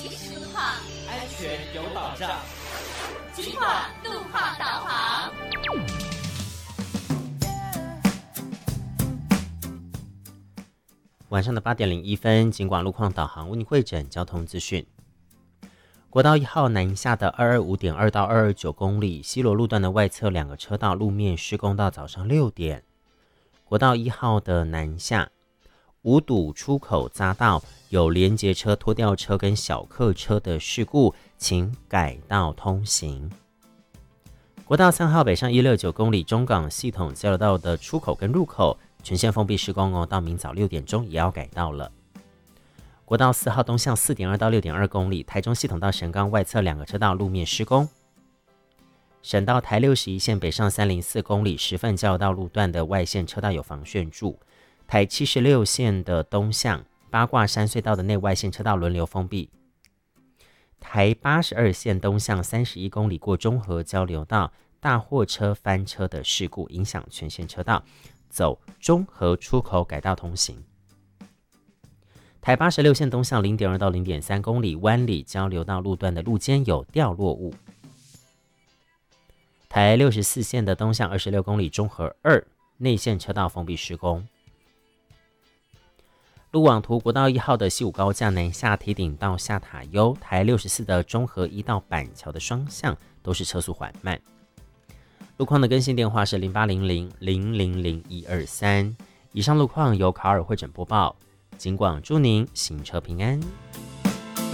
即时路况， 安全有保障。 警广路况导航。 晚上的8点01分，警广路况导航为你汇整交通资讯。国道1号南下的225.2到229公里，西螺路段的外侧2个车道路面施工到早上6点。国道1号的南下，五堵出口匝道有连结车、拖吊车跟小客车的事故，请改道通行。国道3号北上169公里，中港系统交流道的出口跟入口全线封闭施工哦，到明早6点钟也要改道了。国道4号东向4.2到6.2公里，台中系统到神冈外侧2个车道路面施工。省道台61线北上304公里，石份交流道路段的外线车道有防汛柱。台76线的东向八卦山隧道的内外线车道轮流封闭。台82线东向31公里过中和交流道，大货车翻车的事故影响全线车道，走中和出口改道通行。台86线东向0.2到0.3公里，湾里交流道路段的路肩有掉落物。台64线的东向26公里，中和2内线车道封闭施工。路网图国道1号的西武高架南下堤顶到下塔悠，台64的中和1到板桥的双向都是车速缓慢。路况的更新电话是0800000123。以上路况由卡尔会诊播报，警广祝您行车平安。